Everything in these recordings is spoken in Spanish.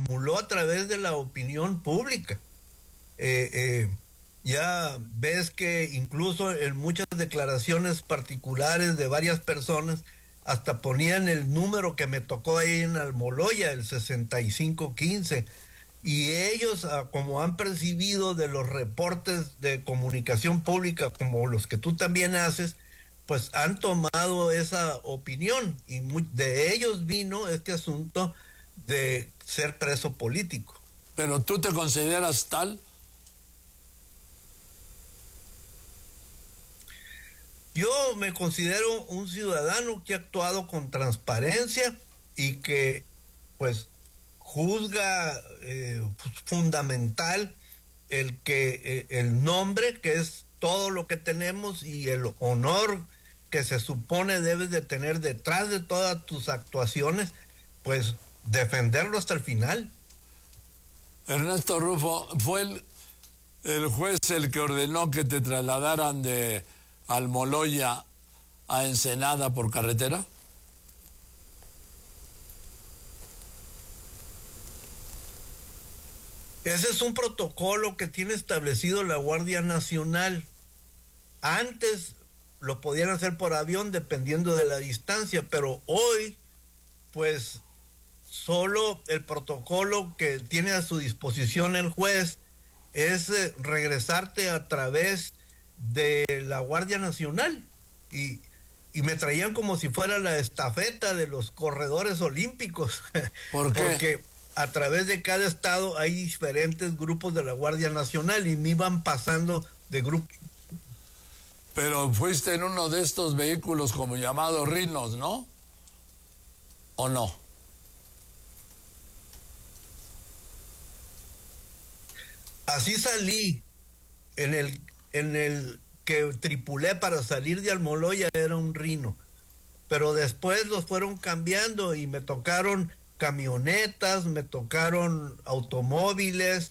formuló a través de la opinión pública. Ya ves que incluso en muchas declaraciones particulares de varias personas hasta ponían el número que me tocó ahí en Almoloya, el 6515, y ellos, como han percibido de los reportes de comunicación pública, como los que tú también haces, pues han tomado esa opinión, y de ellos vino este asunto de ser preso político. ¿Pero tú te consideras tal? Yo me considero un ciudadano que ha actuado con transparencia y que, pues, juzga fundamental el nombre, que es todo lo que tenemos, y el honor que se supone debes de tener detrás de todas tus actuaciones, pues defenderlo hasta el final. Ernesto Rufo, ¿fue el juez el que ordenó que te trasladaran de Almoloya a Ensenada por carretera? Ese es un protocolo que tiene establecido la Guardia Nacional. Antes lo podían hacer por avión dependiendo de la distancia, pero hoy, pues, solo el protocolo que tiene a su disposición el juez es regresarte a través de la Guardia Nacional. Y me traían como si fuera la estafeta de los corredores olímpicos. ¿Por qué? Porque a través de cada estado hay diferentes grupos de la Guardia Nacional y me iban pasando de grupo. Pero fuiste en uno de estos vehículos como llamados Rhinos, ¿no? ¿O no? Así salí. En el que tripulé para salir de Almoloya era un Rhino, pero después los fueron cambiando y me tocaron camionetas, me tocaron automóviles,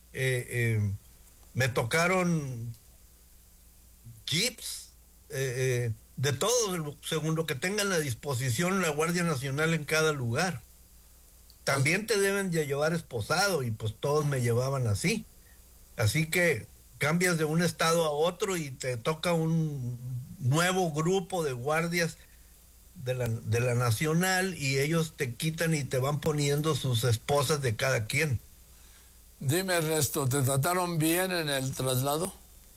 me tocaron jeeps, de todo, según lo que tengan a disposición la Guardia Nacional en cada lugar. También te deben de llevar esposado, y pues todos me llevaban así. Así que cambias de un estado a otro y te toca un nuevo grupo de guardias de la Nacional, y ellos te quitan y te van poniendo sus esposas de cada quien. Dime, Ernesto, ¿te trataron bien en el traslado?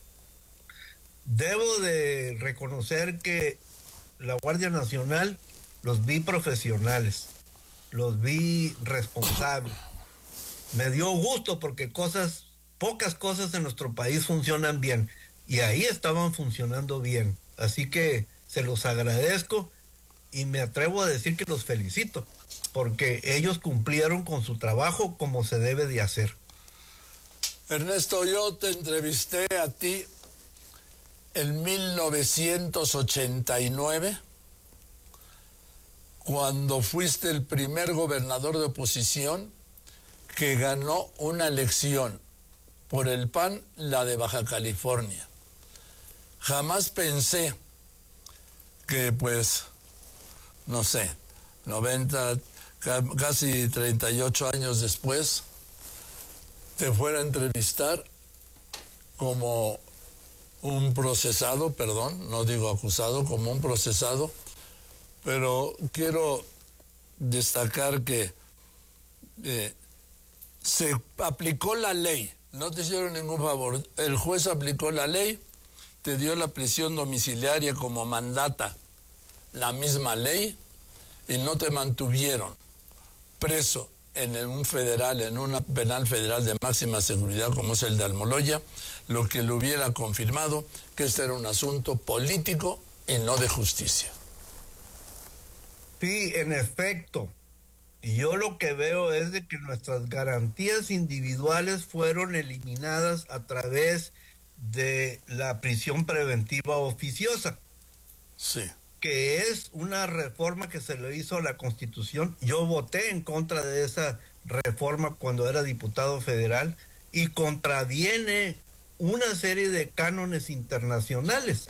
Debo de reconocer que la Guardia Nacional los vi profesionales, los vi responsables. Me dio gusto porque pocas cosas en nuestro país funcionan bien, y ahí estaban funcionando bien. Así que se los agradezco y me atrevo a decir que los felicito, porque ellos cumplieron con su trabajo como se debe de hacer. Ernesto, yo te entrevisté a ti en 1989, cuando fuiste el primer gobernador de oposición que ganó una elección por el PAN, la de Baja California. Jamás pensé que, pues, no sé, 90, casi 38 años después, te fuera a entrevistar como un procesado, perdón, no digo acusado, como un procesado, pero quiero destacar que se aplicó la ley, no te hicieron ningún favor, el juez aplicó la ley, te dio la prisión domiciliaria como mandata la misma ley, y no te mantuvieron preso en un federal, en una penal federal de máxima seguridad como es el de Almoloya, lo que le hubiera confirmado que este era un asunto político y no de justicia. Sí, en efecto. Y yo lo que veo es de que nuestras garantías individuales fueron eliminadas a través de la prisión preventiva oficiosa. Sí. Que es una reforma que se le hizo a la Constitución. Yo voté en contra de esa reforma cuando era diputado federal, y contraviene una serie de cánones internacionales.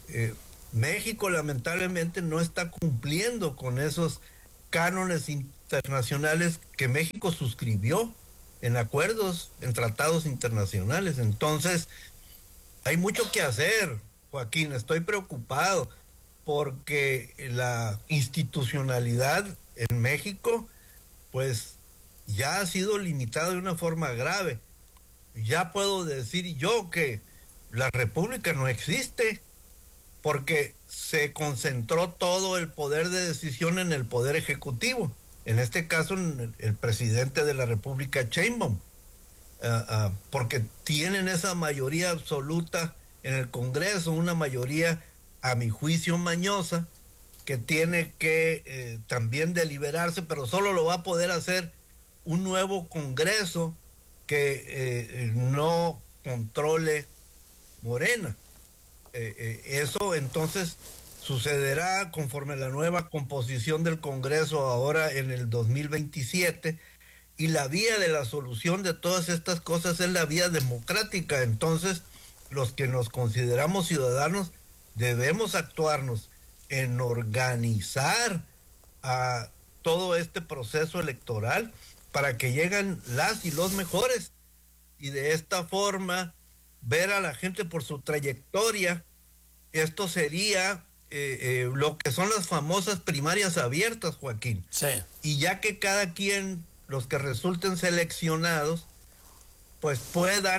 México lamentablemente no está cumpliendo con esos cánones internacionales que México suscribió en acuerdos, en tratados internacionales. Entonces, hay mucho que hacer, Joaquín. Estoy preocupado porque la institucionalidad en México, pues, ya ha sido limitada de una forma grave. Ya puedo decir yo que la República no existe, porque se concentró todo el poder de decisión en el Poder Ejecutivo, en este caso en el presidente de la República, Sheinbaum, porque tienen esa mayoría absoluta en el Congreso, una mayoría, a mi juicio, mañosa, que tiene que también deliberarse, pero solo lo va a poder hacer un nuevo Congreso que no controle Morena. Eso entonces sucederá conforme a la nueva composición del Congreso ahora en el 2027, y la vía de la solución de todas estas cosas es la vía democrática. Entonces, los que nos consideramos ciudadanos debemos actuarnos en organizar a todo este proceso electoral para que lleguen las y los mejores, y de esta forma ver a la gente por su trayectoria. Esto sería lo que son las famosas primarias abiertas, Joaquín. Sí. Y ya que cada quien, los que resulten seleccionados, pues puedan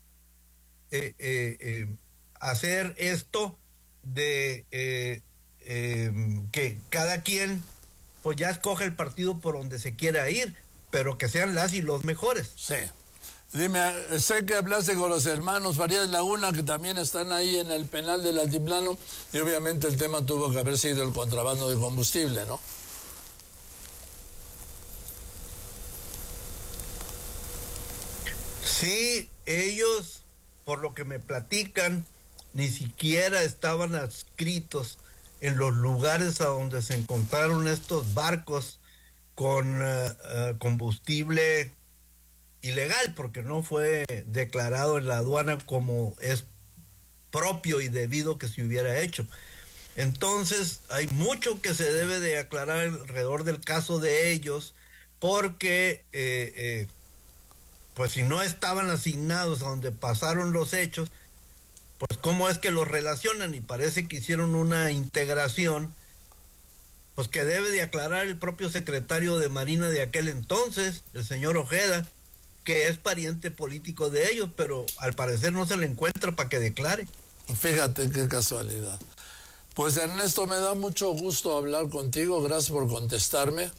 hacer esto de que cada quien pues ya escoge el partido por donde se quiera ir, pero que sean las y los mejores. Sí. Dime, sé que hablaste con los hermanos Farías Laguna, que también están ahí en el penal del Altiplano, y obviamente el tema tuvo que haber sido el contrabando de combustible, ¿no? Sí, ellos, por lo que me platican, ni siquiera estaban adscritos en los lugares a donde se encontraron estos barcos con combustible ilegal, porque no fue declarado en la aduana como es propio y debido que se hubiera hecho. Entonces, hay mucho que se debe de aclarar alrededor del caso de ellos, porque pues si no estaban asignados a donde pasaron los hechos, pues cómo es que los relacionan, y parece que hicieron una integración, pues que debe de aclarar el propio secretario de Marina de aquel entonces, el señor Ojeda, que es pariente político de ellos, pero al parecer no se le encuentra para que declare. Fíjate qué casualidad. Pues Ernesto, me da mucho gusto hablar contigo, gracias por contestarme.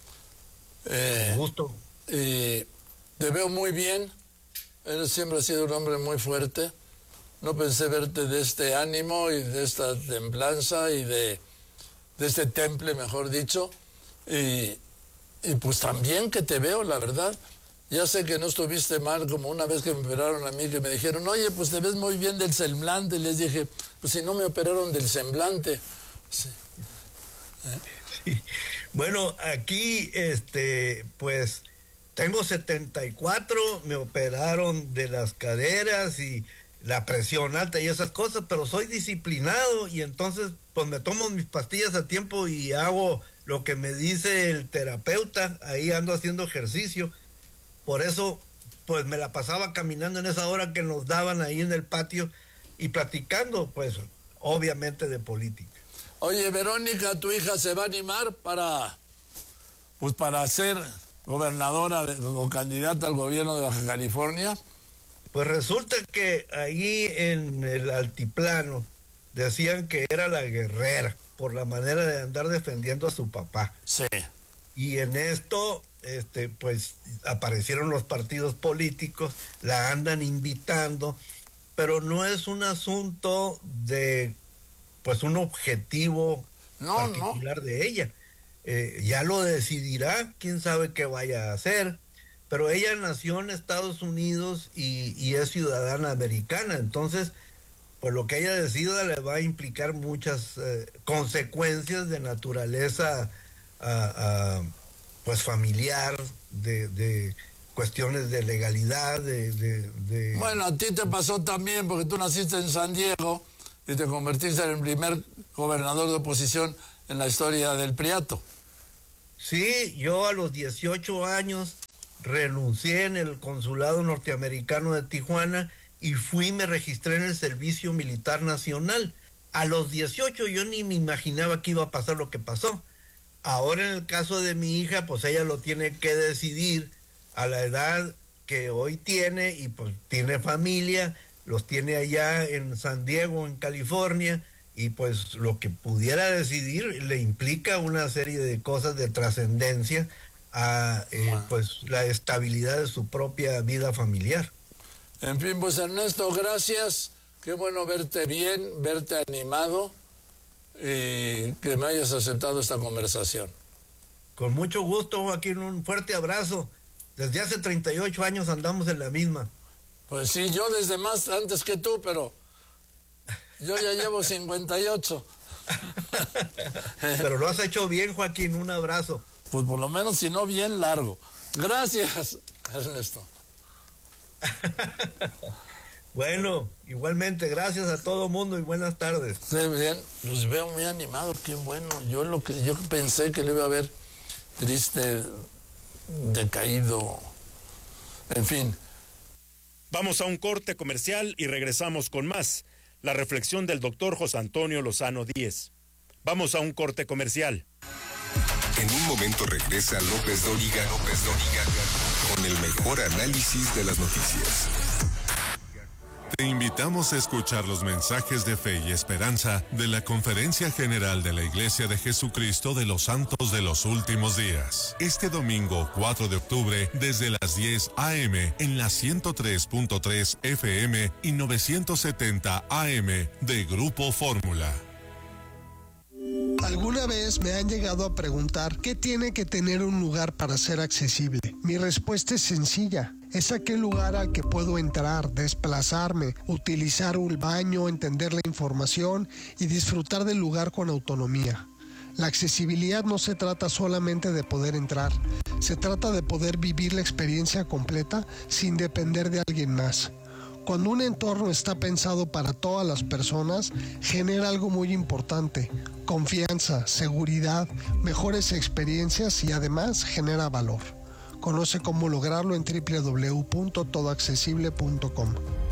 Gusto. Y te veo muy bien, eres siempre has sido un hombre muy fuerte. No pensé verte de este ánimo y de esta templanza y de este temple, mejor dicho. Y pues también que te veo, la verdad. Ya sé que no estuviste mal, como una vez que me operaron a mí, que me dijeron, oye, pues te ves muy bien del semblante. Les dije, pues si no me operaron del semblante. Sí. Sí. Bueno, aquí, pues, tengo 74, me operaron de las caderas y la presión alta y esas cosas, pero soy disciplinado, y entonces, pues me tomo mis pastillas a tiempo y hago lo que me dice el terapeuta. Ahí ando haciendo ejercicio. Por eso, pues me la pasaba caminando en esa hora que nos daban ahí en el patio y platicando, pues, obviamente de política. Oye, Verónica, tu hija se va a animar para ser gobernadora o candidata al gobierno de Baja California. Pues resulta que ahí en el altiplano decían que era la guerrera por la manera de andar defendiendo a su papá. Sí. Y en esto, pues aparecieron los partidos políticos, la andan invitando, pero no es un asunto de, pues, un objetivo particular de ella. Ya lo decidirá, quién sabe qué vaya a hacer, pero ella nació en Estados Unidos y es ciudadana americana. Entonces, pues lo que ella decida le va a implicar muchas consecuencias de naturaleza pues familiar, de cuestiones de legalidad, de... Bueno, a ti te pasó también, porque tú naciste en San Diego y te convertiste en el primer gobernador de oposición en la historia del Priato. Sí, yo a los 18 años renuncié en el consulado norteamericano de Tijuana y me registré en el Servicio Militar Nacional. A los 18 yo ni me imaginaba que iba a pasar lo que pasó. Ahora en el caso de mi hija, pues ella lo tiene que decidir a la edad que hoy tiene y pues tiene familia, los tiene allá en San Diego, en California, y pues lo que pudiera decidir le implica una serie de cosas de trascendencia a pues la estabilidad de su propia vida familiar. En fin, pues Ernesto, gracias. Qué bueno verte bien, verte animado y que me hayas aceptado esta conversación. Con mucho gusto, Joaquín, un fuerte abrazo. Desde hace 38 años andamos en la misma. Pues sí, yo desde más antes que tú, pero yo ya llevo 58. Pero lo has hecho bien, Joaquín, un abrazo. Pues por lo menos, si no, bien largo. Gracias, Ernesto. Bueno, igualmente, gracias a todo mundo y buenas tardes. Sí, bien, los veo muy animados, qué bueno. Yo pensé que le iba a ver triste, decaído, en fin. Vamos a un corte comercial y regresamos con más. La reflexión del doctor José Antonio Lozano Díez. Vamos a un corte comercial. En un momento regresa López Dóriga con el mejor análisis de las noticias. Te invitamos a escuchar los mensajes de fe y esperanza de la Conferencia General de la Iglesia de Jesucristo de los Santos de los Últimos Días. Este domingo 4 de octubre desde las 10 a.m. en la 103.3 FM y 970 AM de Grupo Fórmula. Alguna vez me han llegado a preguntar ¿qué tiene que tener un lugar para ser accesible? Mi respuesta es sencilla. Es aquel lugar al que puedo entrar, desplazarme, utilizar un baño, entender la información y disfrutar del lugar con autonomía. La accesibilidad no se trata solamente de poder entrar, se trata de poder vivir la experiencia completa sin depender de alguien más. Cuando un entorno está pensado para todas las personas, genera algo muy importante: confianza, seguridad, mejores experiencias y además genera valor. Conoce cómo lograrlo en www.todoaccesible.com.